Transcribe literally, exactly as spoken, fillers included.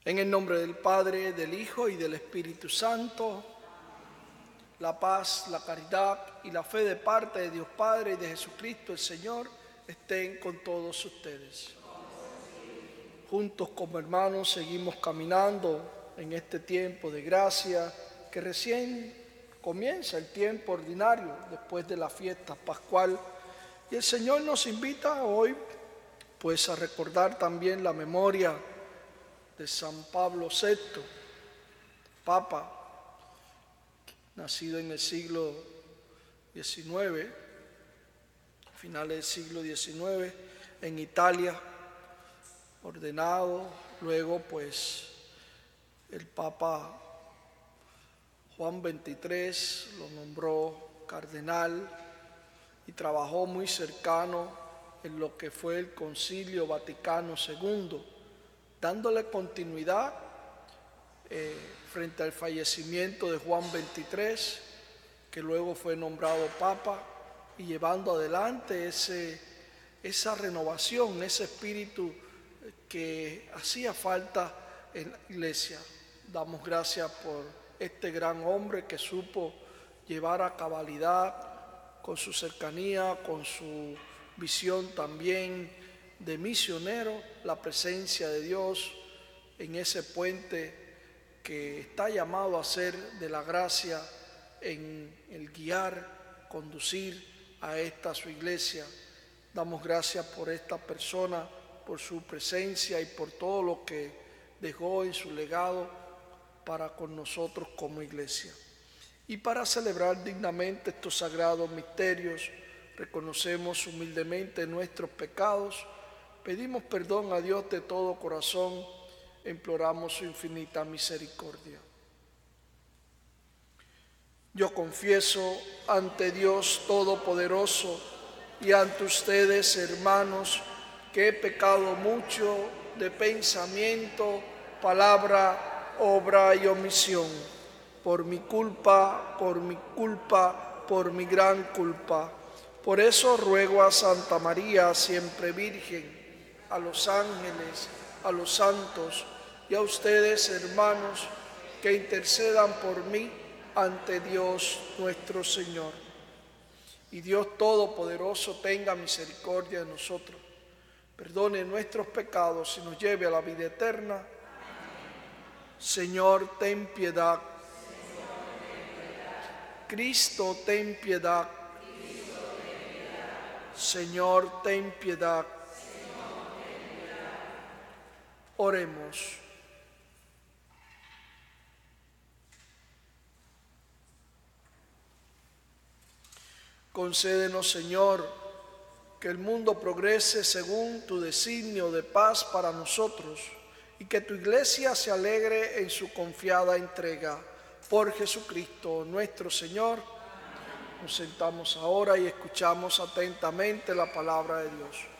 En el nombre del Padre, del Hijo y del Espíritu Santo, la paz, la caridad y la fe de parte de Dios Padre y de Jesucristo el Señor estén con todos ustedes. Juntos como hermanos seguimos caminando en este tiempo de gracia que recién comienza el tiempo ordinario después de la fiesta pascual. Y el Señor nos invita hoy pues a recordar también la memoria de San Pablo sexto, Papa, nacido en el siglo diecinueve, finales del siglo diecinueve, en Italia, ordenado. Luego pues el Papa Juan veintitrés lo nombró cardenal y trabajó muy cercano en lo que fue el Concilio Vaticano segundo, dándole continuidad eh, frente al fallecimiento de Juan veintitrés, que luego fue nombrado Papa, y llevando adelante ese, esa renovación, ese espíritu que hacía falta en la Iglesia. Damos gracias por este gran hombre que supo llevar a cabalidad, con su cercanía, con su visión también de misionero, la presencia de Dios en ese puente que está llamado a ser de la gracia en el guiar, conducir a esta su iglesia. Damos gracias por esta persona, por su presencia y por todo lo que dejó en su legado para con nosotros como iglesia. Y para celebrar dignamente estos sagrados misterios, reconocemos humildemente nuestros pecados, pedimos perdón a Dios de todo corazón, imploramos su infinita misericordia. Yo confieso ante Dios Todopoderoso y ante ustedes, hermanos, que he pecado mucho de pensamiento, palabra, obra y omisión, por mi culpa, por mi culpa, por mi gran culpa. Por eso ruego a Santa María, siempre Virgen, a los ángeles, a los santos y a ustedes, hermanos, que intercedan por mí ante Dios nuestro Señor. Y Dios Todopoderoso tenga misericordia de nosotros, perdone nuestros pecados y nos lleve a la vida eterna. Señor, ten piedad. Cristo, ten piedad. Señor, ten piedad. Oremos. Concédenos, Señor, que el mundo progrese según tu designio de paz para nosotros y que tu iglesia se alegre en su confiada entrega. Por Jesucristo nuestro Señor. Nos sentamos ahora y escuchamos atentamente la palabra de Dios.